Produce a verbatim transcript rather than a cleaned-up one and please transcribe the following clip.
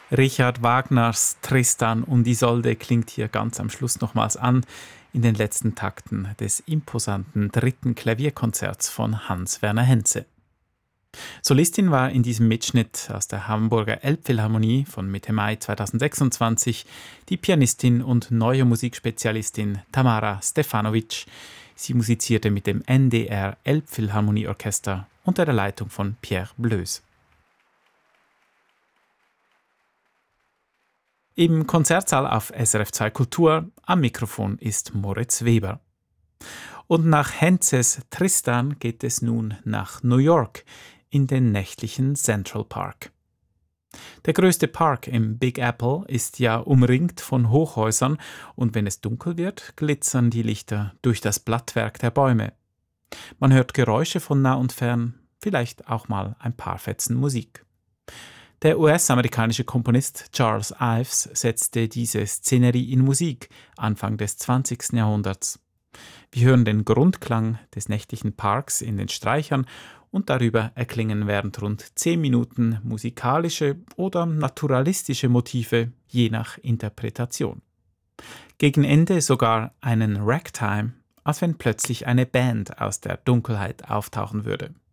Richard Wagners Tristan und Isolde klingt hier ganz am Schluss nochmals an, in den letzten Takten des imposanten dritten Klavierkonzerts von Hans Werner Henze. Solistin war in diesem Mitschnitt aus der Hamburger Elbphilharmonie von Mitte Mai zweitausendsechsundzwanzig die Pianistin und neue Musikspezialistin Tamara Stefanovic. Sie musizierte mit dem N D R Elbphilharmonieorchester unter der Leitung von Pierre Bleuse. Im Konzertsaal auf S R F zwei Kultur am Mikrofon ist Moritz Weber. Und nach Henzes Tristan geht es nun nach New York in den nächtlichen Central Park. Der größte Park im Big Apple ist ja umringt von Hochhäusern und wenn es dunkel wird, glitzern die Lichter durch das Blattwerk der Bäume. Man hört Geräusche von nah und fern, vielleicht auch mal ein paar Fetzen Musik. Der U S-amerikanische Komponist Charles Ives setzte diese Szenerie in Musik Anfang des zwanzigsten Jahrhunderts. Wir hören den Grundklang des nächtlichen Parks in den Streichern und darüber erklingen während rund zehn Minuten musikalische oder naturalistische Motive, je nach Interpretation. Gegen Ende sogar einen Ragtime, als wenn plötzlich eine Band aus der Dunkelheit auftauchen würde.